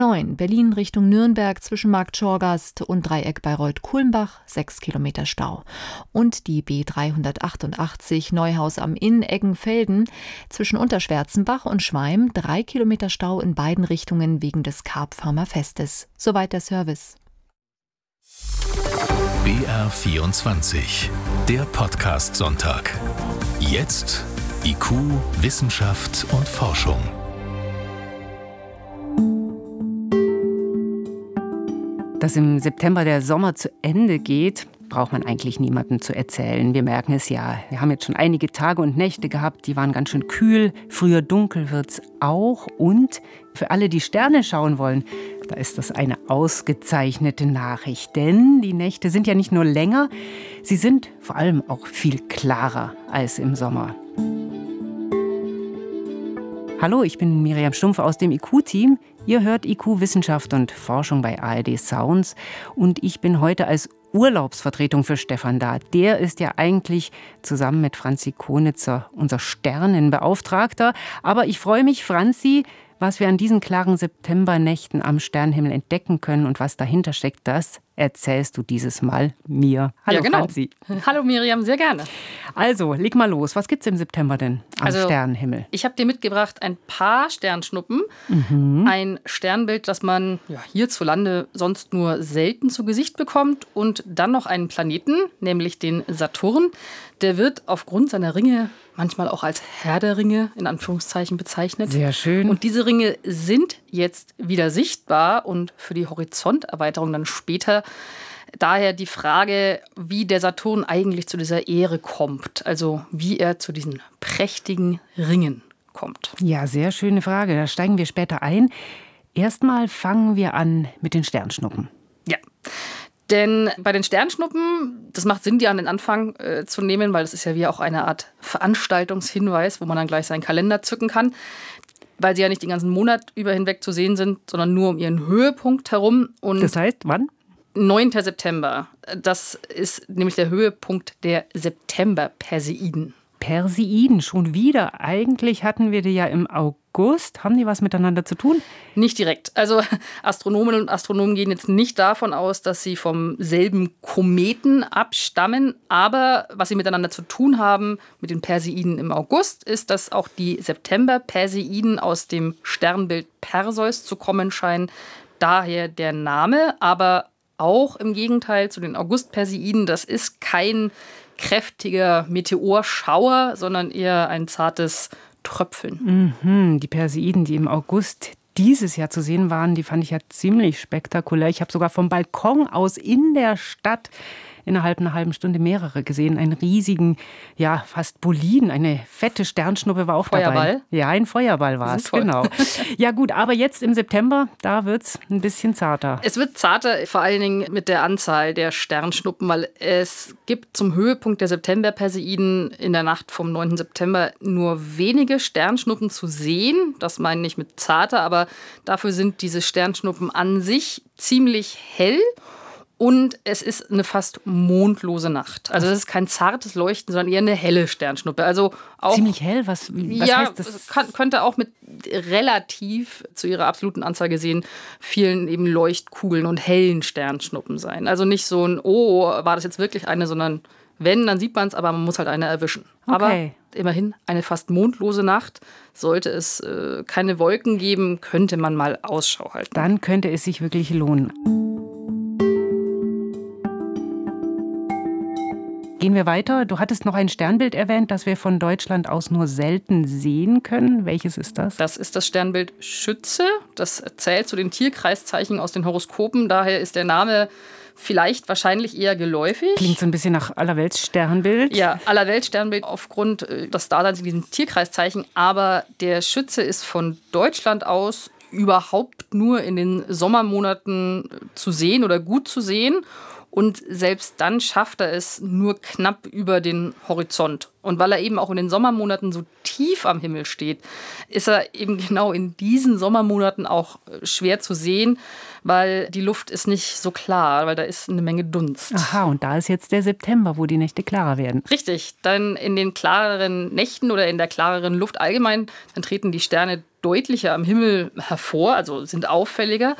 9 Berlin Richtung Nürnberg zwischen Markt Schorgast und Dreieck Bayreuth-Kulmbach 6 Kilometer Stau. Und die B388 Neuhaus am Inn Eggenfelden zwischen Unterschwärzenbach und Schweim 3 Kilometer Stau in beiden Richtungen wegen des Karpfarmer Festes. Soweit der Service. BR24, der Podcast-Sonntag. Jetzt IQ, Wissenschaft und Forschung. Dass im September der Sommer zu Ende geht, braucht man eigentlich niemandem zu erzählen. Wir merken es ja. Wir haben jetzt schon einige Tage und Nächte gehabt, die waren ganz schön kühl. Früher dunkel wird's auch. Und für alle, die Sterne schauen wollen, da ist das eine ausgezeichnete Nachricht. Denn die Nächte sind ja nicht nur länger, sie sind vor allem auch viel klarer als im Sommer. Hallo, ich bin Miriam Stumpf aus dem IQ-Team. Ihr hört IQ Wissenschaft und Forschung bei ARD Sounds. Und ich bin heute als Urlaubsvertretung für Stefan da. Der ist ja eigentlich zusammen mit Franzi Konitzer unser Sternenbeauftragter. Aber ich freue mich, Franzi, was wir an diesen klaren Septembernächten am Sternenhimmel entdecken können und was dahinter steckt, das erzählst du dieses Mal mir. Hallo, ja, genau. Franzi. Hallo Miriam, sehr gerne. Also, leg mal los. Was gibt's im September denn am Sternenhimmel? Ich habe dir mitgebracht ein paar Sternschnuppen. Ein Sternbild, das man hierzulande sonst nur selten zu Gesicht bekommt. Und dann noch einen Planeten, nämlich den Saturn. Der wird aufgrund seiner Ringe manchmal auch als Herr der Ringe in Anführungszeichen bezeichnet. Sehr schön. Und diese Ringe sind jetzt wieder sichtbar und für die Horizonterweiterung dann später. Daher die Frage, wie der Saturn eigentlich zu dieser Ehre kommt. Also wie er zu diesen prächtigen Ringen kommt. Ja, sehr schöne Frage. Da steigen wir später ein. Erstmal fangen wir an mit den Sternschnuppen. Ja. Denn bei den Sternschnuppen, das macht Sinn, die an den Anfang zu nehmen, weil das ist ja wie auch eine Art Veranstaltungshinweis, wo man dann gleich seinen Kalender zücken kann, weil sie ja nicht den ganzen Monat über hinweg zu sehen sind, sondern nur um ihren Höhepunkt herum. Und das heißt, wann? 9. September. Das ist nämlich der Höhepunkt der September-Perseiden. Perseiden, schon wieder. Eigentlich hatten wir die ja im August. Haben die was miteinander zu tun? Nicht direkt. Also Astronominnen und Astronomen gehen jetzt nicht davon aus, dass sie vom selben Kometen abstammen. Aber was sie miteinander zu tun haben mit den Perseiden im August, ist, dass auch die September-Perseiden aus dem Sternbild Perseus zu kommen scheinen. Daher der Name, aber auch im Gegenteil zu den August-Perseiden. Das ist kein kräftiger Meteorschauer, sondern eher ein zartes Tröpfeln. Die Perseiden, die im August dieses Jahr zu sehen waren, die fand ich ja ziemlich spektakulär. Ich habe sogar vom Balkon aus in der Stadt innerhalb einer halben Stunde mehrere gesehen. Einen riesigen, ja, fast Boliden, eine fette Sternschnuppe war auch Feuerball? Dabei. Ja, ein Feuerball war es, genau. Ja gut, aber jetzt im September, da wird es ein bisschen zarter. Es wird zarter, vor allen Dingen mit der Anzahl der Sternschnuppen, weil es gibt zum Höhepunkt der September-Perseiden in der Nacht vom 9. September nur wenige Sternschnuppen zu sehen. Das meine ich mit zarter, aber dafür sind diese Sternschnuppen an sich ziemlich hell. Und es ist eine fast mondlose Nacht. Also es ist kein zartes Leuchten, sondern eher eine helle Sternschnuppe. Also auch ziemlich hell? Was heißt das? Könnte auch mit relativ zu ihrer absoluten Anzahl gesehen vielen eben Leuchtkugeln und hellen Sternschnuppen sein. Also nicht so ein, oh, war das jetzt wirklich eine, sondern wenn, dann sieht man es, aber man muss halt eine erwischen. Okay. Aber immerhin eine fast mondlose Nacht. Sollte es keine Wolken geben, könnte man mal Ausschau halten. Dann könnte es sich wirklich lohnen. Gehen wir weiter. Du hattest noch ein Sternbild erwähnt, das wir von Deutschland aus nur selten sehen können. Welches ist das? Das ist das Sternbild Schütze. Das zählt zu den Tierkreiszeichen aus den Horoskopen. Daher ist der Name vielleicht wahrscheinlich eher geläufig. Klingt so ein bisschen nach Allerweltssternbild. Ja, Allerweltssternbild aufgrund des Daseins in diesem Tierkreiszeichen. Aber der Schütze ist von Deutschland aus überhaupt nur in den Sommermonaten zu sehen oder gut zu sehen. Und selbst dann schafft er es nur knapp über den Horizont. Und weil er eben auch in den Sommermonaten so tief am Himmel steht, ist er eben genau in diesen Sommermonaten auch schwer zu sehen, weil die Luft ist nicht so klar, weil da ist eine Menge Dunst. Aha, und da ist jetzt der September, wo die Nächte klarer werden. Richtig, dann in den klareren Nächten oder in der klareren Luft allgemein, dann treten die Sterne deutlicher am Himmel hervor, also sind auffälliger.